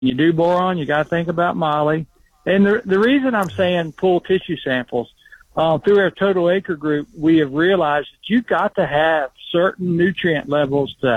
you do boron, you got to think about moly. And the reason I'm saying pull tissue samples, through our total acre group, we have realized that you've got to have certain nutrient levels to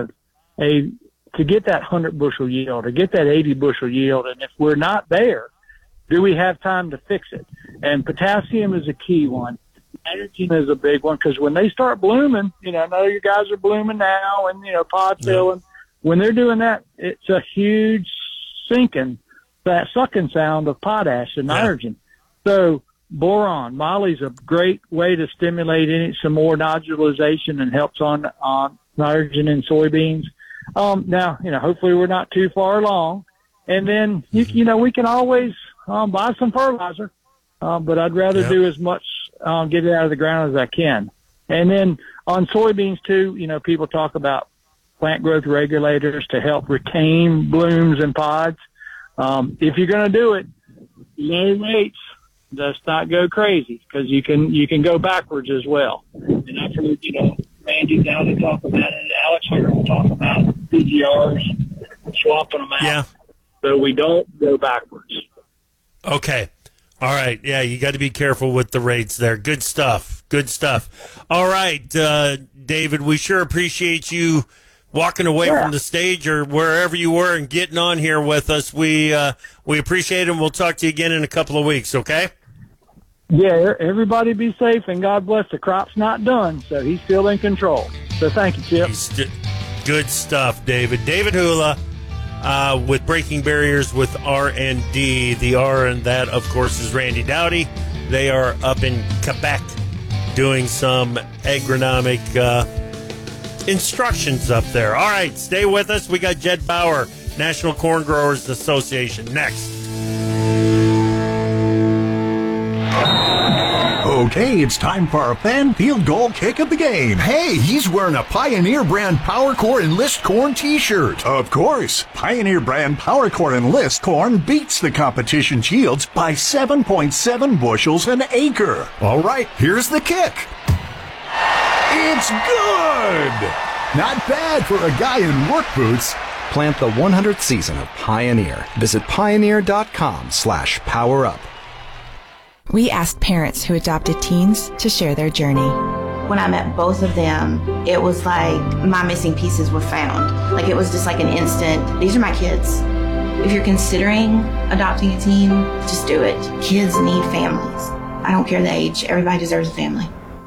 get that 100 bushel yield or get that 80 bushel yield. And if we're not there, do we have time to fix it? And potassium is a key one. Nitrogen is a big one, because when they start blooming, I know you guys are blooming now and, pod filling. When they're doing that, it's a huge sucking sound of potash and nitrogen. So boron, moly's a great way to stimulate some more nodulization and helps on nitrogen in soybeans. Now, hopefully we're not too far along. And then, we can always buy some fertilizer, but I'd rather do as much, get it out of the ground as I can. And then on soybeans too, people talk about plant growth regulators to help retain blooms and pods. If you're going to do it, low rates, just not go crazy, because you can go backwards as well. And I've heard, Randy Dowdy talk about it, Alex Hunter will talk about PGRs, swapping them out. Yeah. So we don't go backwards. Okay. All right. Yeah, you got to be careful with the rates there. Good stuff. Good stuff. All right, David, we sure appreciate you walking away from the stage or wherever you were and getting on here with us. We appreciate it, and we'll talk to you again in a couple of weeks, okay? Yeah, everybody be safe, and God bless. The crop's not done, so he's still in control. So thank you, Chip. Good stuff, David. David Hula with Breaking Barriers with R&D. The R and that, of course, is Randy Dowdy. They are up in Quebec doing some agronomic instructions up there. All right, stay with us. We got Jed Bauer, National Corn Growers Association, next. Okay, it's time for our fan field goal kick of the game. Hey, he's wearing a Pioneer brand PowerCore Enlist Corn t-shirt. Of course, Pioneer brand PowerCore Enlist Corn beats the competition's yields by 7.7 bushels an acre. All right, here's the kick. It's good! Not bad for a guy in work boots. Plant the 100th season of Pioneer. Visit pioneer.com/powerup. We asked parents who adopted teens to share their journey. When I met both of them, it was like my missing pieces were found. Like it was just like an instant, these are my kids. If you're considering adopting a teen, just do it. Kids need families. I don't care the age, everybody deserves a family.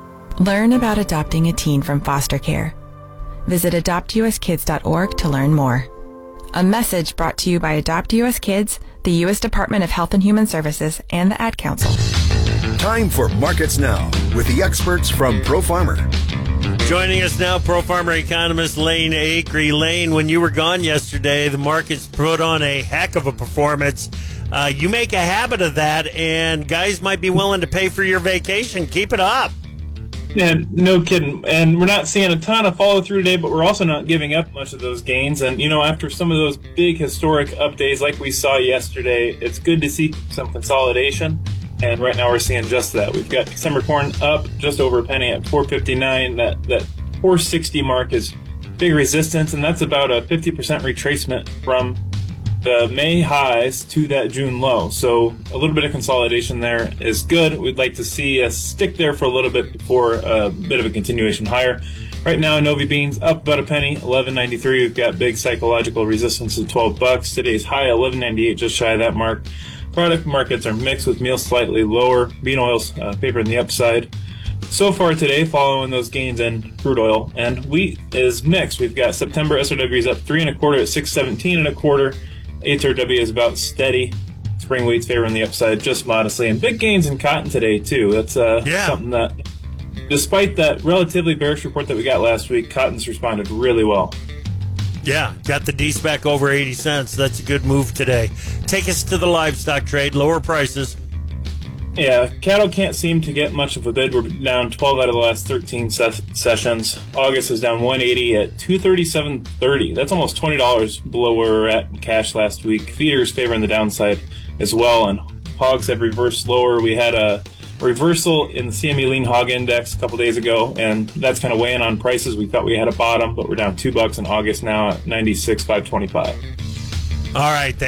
Learn about adopting a teen from foster care. Visit adoptuskids.org to learn more. A message brought to you by Adopt US Kids, the U.S. Department of Health and Human Services, and the Ad Council. Time for Markets Now with the experts from ProFarmer. Joining us now, ProFarmer economist Lane Acree. Lane, when you were gone yesterday, the markets put on a heck of a performance. You make a habit of that, and guys might be willing to pay for your vacation. Keep it up. Yeah, no kidding. And we're not seeing a ton of follow-through today, but we're also not giving up much of those gains. And, after some of those big historic up days like we saw yesterday, it's good to see some consolidation. And right now we're seeing just that. We've got December corn up just over a penny at $4.59. That 460 mark is big resistance, and that's about a 50% retracement from the May highs to that June low. So a little bit of consolidation there is good. We'd like to see us stick there for a little bit before a bit of a continuation higher. Right now, Novi beans up about a penny, $11.93. We've got big psychological resistance of $12. Today's high, $11.98, just shy of that mark. Product markets are mixed with meal slightly lower. Bean oils favoring the upside. So far today, following those gains in crude oil, and wheat is mixed. We've got September SRW is up 3 1/4 at 617 1/4. HRW is about steady. Spring wheat's favoring the upside just modestly, and big gains in cotton today too. That's something that, despite that relatively bearish report that we got last week, cotton's responded really well. Yeah, got the D's back over 80 cents. That's a good move today. Take us to the livestock trade, lower prices. Yeah, cattle can't seem to get much of a bid. We're down 12 out of the last 13 sessions. August is down 180 at 237.30. That's almost $20 below where we were at in cash last week. Feeders favoring the downside as well, and hogs have reversed lower. We had a reversal in the CME Lean Hog Index a couple days ago, and that's kind of weighing on prices. We thought we had a bottom, but we're down $2 in August now at 96,525. All right.